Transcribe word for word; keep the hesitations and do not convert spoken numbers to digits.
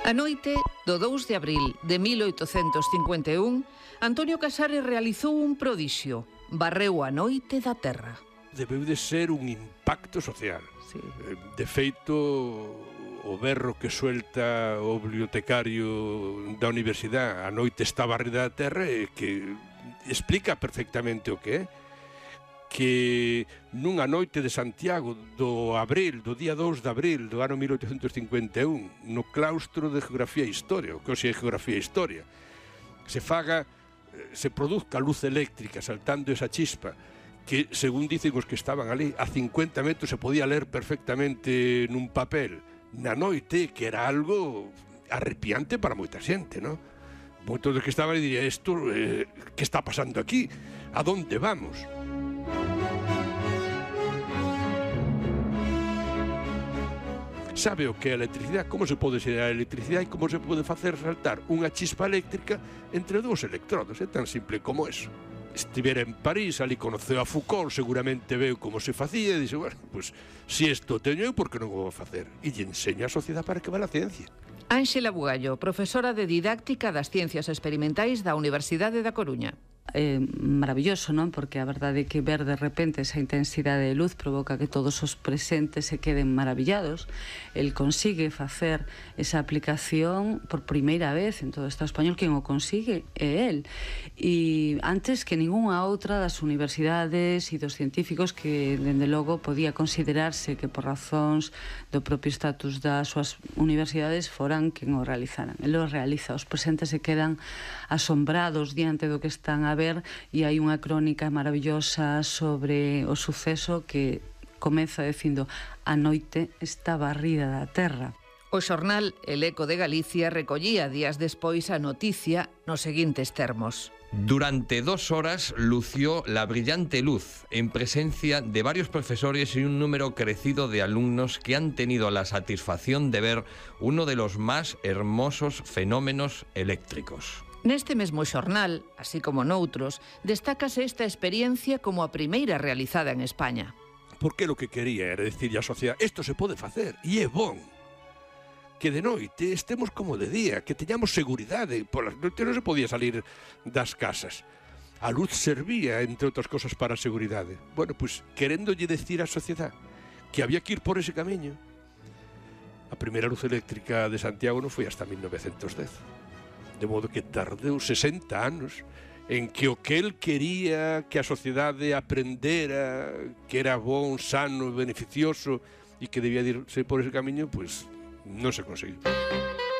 A noite do dous de abril de mil oitocentos cincuenta e un, Antonio Casares realizou un prodixio, barreu a noite da terra. Debeu de ser un impacto social. Sí. De feito, o berro que suelta o bibliotecario da universidade a noite está barrida da terra e que explica perfectamente o que é. Que nunha noite de Santiago do abril, do día dous de abril do ano mil oitocentos cincuenta e un, no claustro de Geografía e Historia, o que hoxe é Geografía e Historia, se faga, se produzca luz eléctrica saltando esa chispa, que, según dicen os que estaban ali, a cincuenta metros se podía ler perfectamente nun papel, na noite, que era algo arrepiante para moita xente, non? Moitos dos que estaban ali diría, isto, eh, que está pasando aquí? A donde vamos? Sabe o que é a electricidade, como se pode xerar a electricidade e como se pode facer saltar unha chispa eléctrica entre dous electrodos. É tan simple como eso. Estivera en París, ali conoceu a Foucault, seguramente veu como se facía e dixe, bueno, pues, si isto teño eu, por que non o vou facer? E lle enseño a sociedade para que va a ciencia. Ángela Bugallo, profesora de Didáctica das Ciencias Experimentais da Universidade da Coruña. É maravilloso, non? Porque a verdade é que ver de repente esa intensidade de luz provoca que todos os presentes se queden maravillados. El consigue facer esa aplicación por primeira vez en todo o Estado español. Quen o consigue é el. E antes que ningunha outra das universidades e dos científicos que, dende logo, podía considerarse que por razóns do propio estatus das súas universidades foran quen o realizaran. El o realiza. Os presentes se quedan asombrados diante do que están a ver e hai unha crónica maravillosa sobre o suceso que comeza dicindo a noite está barrida da terra. O xornal El Eco de Galicia recollía días despois a noticia nos seguintes termos. Durante dos horas lució la brillante luz en presencia de varios profesores y un número crecido de alumnos que han tenido la satisfacción de ver uno de los más hermosos fenómenos eléctricos. Neste mesmo xornal, así como noutros, destácase esta experiencia como a primeira realizada en España. Porque lo que quería era decirle á sociedade, isto se pode facer, e é bon. Que de noite estemos como de día, que teñamos seguridade, polas noites non se podía salir das casas. A luz servía, entre outras cosas, para a seguridade. Bueno, pois, queréndolle decir á sociedade que había que ir por ese camiño, a primeira luz eléctrica de Santiago non foi hasta mil novecentos dez. De modo que tardeu sesenta anos en que o que el quería que a sociedade aprendera que era bon, sano, beneficioso e que debía irse por ese camiño, pois non se conseguiu.